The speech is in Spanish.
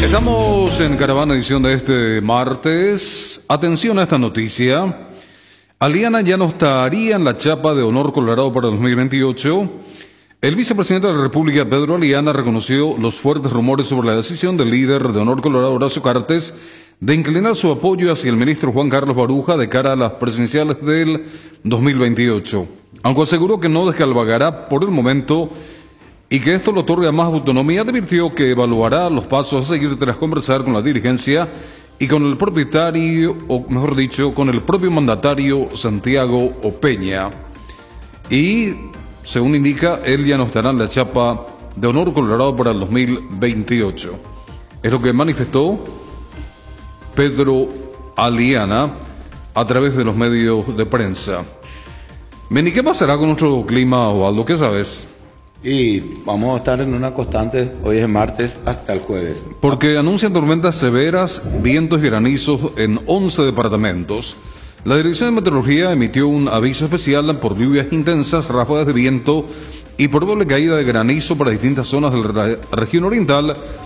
Estamos en Caravana edición de este martes. Atención a esta noticia. Aliana ya no estaría en la chapa de honor Colorado para 2028. El vicepresidente de la República, Pedro Aliana, reconoció los fuertes rumores sobre la decisión del líder de honor Colorado, Horacio Cartes, de inclinar su apoyo hacia el ministro Juan Carlos Baruja de cara a las presidenciales del 2028. Aunque aseguró que no descalvagará por el momento y que esto le otorga más autonomía, advirtió que evaluará los pasos a seguir tras conversar con la dirigencia y con el propietario, o mejor dicho, con el propio mandatario Santiago Opeña. Y, según indica, él ya no estará en la chapa de honor Colorado para el 2028. Es lo que manifestó Pedro Aliana a través de los medios de prensa. Meni, ¿qué pasará con nuestro clima, Osvaldo? ¿Qué sabes? Y vamos a estar en una constante, hoy es martes, hasta el jueves. Porque anuncian tormentas severas, vientos y granizos en 11 departamentos. La Dirección de Meteorología emitió un aviso especial por lluvias intensas, ráfagas de viento y probable caída de granizo para distintas zonas de la región oriental